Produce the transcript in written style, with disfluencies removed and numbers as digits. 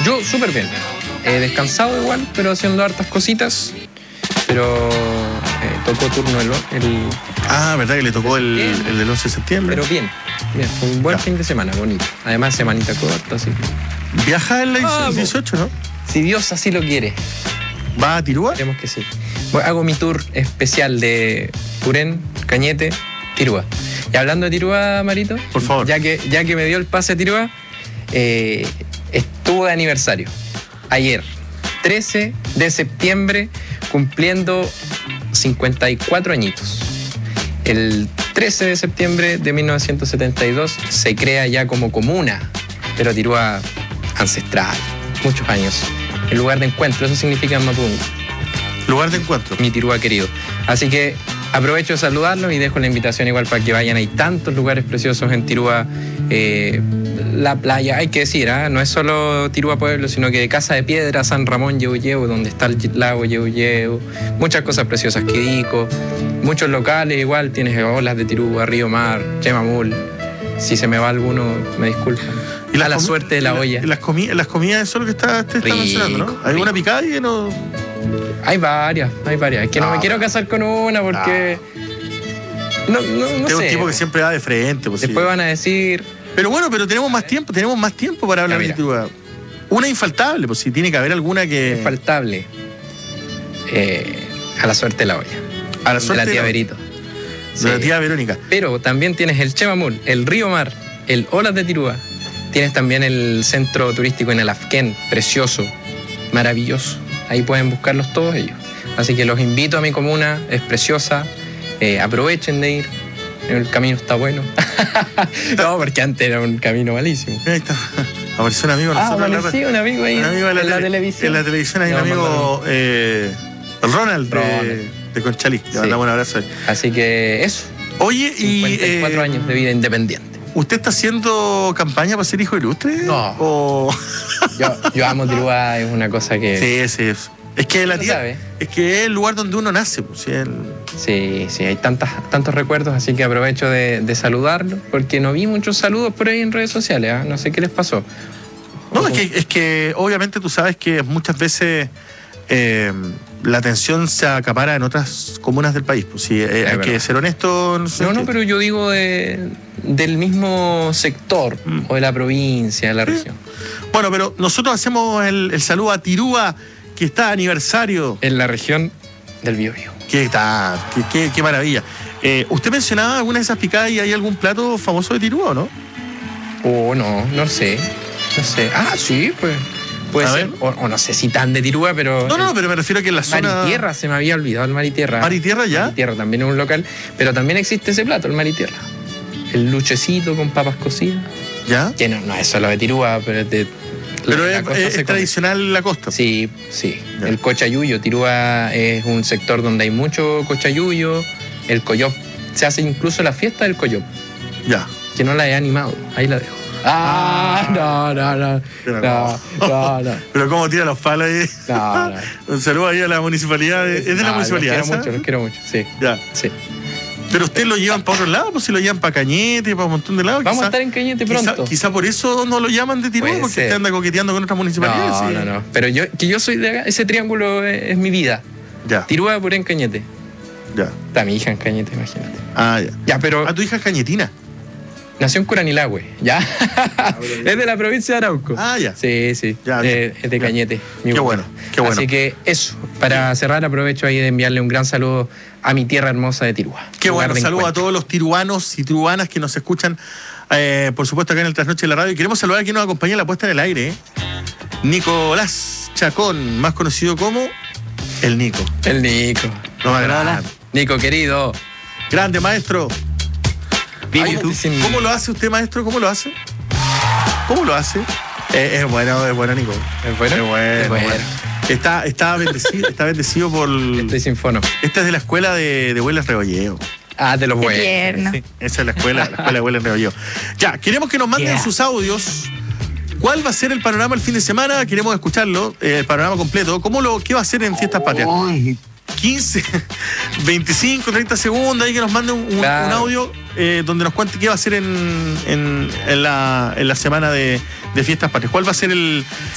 Yo súper bien. Descansado igual, pero haciendo hartas cositas. Pero tocó turno el ¿verdad que le tocó el del 11 de septiembre? Pero bien, fue un buen fin de semana, bonito. Además, semanita corta, así que... ¿Viaja en la 18, no? Si Dios así lo quiere. ¿Va a Tirúa? Esperemos que sí. Hago mi tour especial de Purén, Cañete, Tirúa. Y hablando de Tirúa, Marito, por favor. Ya que me dio el pase a Tirúa, estuvo de aniversario. Ayer, 13 de septiembre, cumpliendo 54 añitos. El 13 de septiembre de 1972 se crea ya como comuna, pero Tirúa ancestral, muchos años. El lugar de encuentro, eso significa en Mapungo. Lugar de encuentro. Mi Tirúa querido. Así que aprovecho de saludarlos y dejo la invitación igual para que vayan. Hay tantos lugares preciosos en Tirúa. La playa, hay que decir, no es solo Tirúa Pueblo, sino que de Casa de Piedra, San Ramón, Yehu, donde está el lago Yehu, muchas cosas preciosas, Quidico, muchos locales igual, tienes olas de Tirúa, Río Mar, Chemamul. Si se me va alguno, me disculpan. ¿Y a la suerte de la olla. Las comidas, eso es lo que está mencionando, ¿no? ¿Hay alguna picada y no? Hay varias. Es que no me quiero casar con una porque... No sé. Un tipo que siempre va de frente. Pues, después van a decir... Pero bueno, tenemos más tiempo para hablar de Tirúa. Una infaltable, pues si tiene que haber alguna que... Infaltable. A la suerte de la olla. A la suerte de la tía Verito. De la tía Verónica. Pero también tienes el Chemamul, el Río Mar, el Olas de Tirúa. Tienes también el centro turístico en el Afquén, precioso, maravilloso. Ahí pueden buscarlos todos ellos. Así que los invito a mi comuna, es preciosa. Aprovechen de ir. El camino está bueno. No, porque antes era un camino malísimo. Ahí está. Apareció un amigo. Sí, un amigo ahí. Un amigo en la televisión. En la televisión hay un amigo, Ronald de Conchalí. Le mandamos un abrazo ahí. Así que eso. Oye, 54 años de vida independiente. ¿Usted está haciendo campaña para ser hijo ilustre? No. Yo amo Tirúa, es una cosa que... Sí. Es que es el lugar donde uno nace. Pues, Sí, hay tantos recuerdos, así que aprovecho de saludarlos, porque no vi muchos saludos por ahí en redes sociales, no sé qué les pasó. No, es que obviamente tú sabes que muchas veces la atención se acapara en otras comunas del país. Pues sí, hay que ser honesto. No, pero yo digo del mismo sector, o de la provincia, de la región. Bueno, pero nosotros hacemos el saludo a Tirúa, que está de aniversario. En la región del Biobío. Qué maravilla. ¿Usted mencionaba alguna de esas picadas y hay algún plato famoso de Tirúa o no? No sé. Sí, pues. Puede ser. O no sé si tan de Tirúa, pero... No, pero me refiero a que en la zona... Maritierra, se me había olvidado el Maritierra. ¿Maritierra ya? Maritierra también es un local, pero también existe ese plato, el Maritierra. El luchecito con papas cocidas. ¿Ya? Que no es solo de Tirúa, pero es de... Pero es tradicional en la costa. Sí. Ya. El cochayuyo. Tirúa es un sector donde hay mucho cochayuyo. El coyop. Se hace incluso la fiesta del coyop. Ya. Que no la he animado. Ahí la dejo. No. Pero cómo tira los palos ahí. No. Un saludo ahí a la municipalidad. ¿Es de la municipalidad? Los quiero mucho, sí. Ya. Sí. Pero ustedes lo llevan para otro lado, pues si lo llevan para Cañete, para un montón de lados. Vamos a estar en Cañete pronto. Quizá por eso no lo llaman de Tirúa, porque usted anda coqueteando con otras municipalidades. No. Pero yo soy de acá, ese triángulo es mi vida. Ya. Tirúa, Purén, Cañete. Ya. Está mi hija en Cañete, imagínate. Ya. Pero... tu hija es cañetina. Nació en Curanilahue, ¿ya? Es de la provincia de Arauco. Ya. Sí. Ya, es de Cañete. Qué bueno. Así que eso, para cerrar aprovecho ahí de enviarle un gran saludo a mi tierra hermosa de Tirúa. Qué bueno, saludo a todos los tiruanos y tiruanas que nos escuchan, por supuesto, acá en el Trasnoche de la Radio. Y queremos saludar a quien nos acompaña en la puesta en el aire, Nicolás Chacón, más conocido como el Nico. El Nico. Nos agrada. Nico, querido. Grande, maestro. ¿Cómo lo hace usted, maestro? ¿Cómo lo hace? Es bueno, Nico. ¿Es bueno? Es bueno. Está bendecido por... Estoy sin fono. Esta es de la escuela de Huelas Rebolleo. De los buenos. Sí, esa es la escuela de Huelas Rebolleo. Ya, queremos que nos manden sus audios. ¿Cuál va a ser el panorama el fin de semana? Queremos escucharlo, el panorama completo. ¿Qué va a hacer en Fiestas Patrias? 15, 25, 30 segundos, ahí que nos mande un audio donde nos cuente qué va a hacer en la semana de Fiestas Patrias. ¿Cuál va a ser el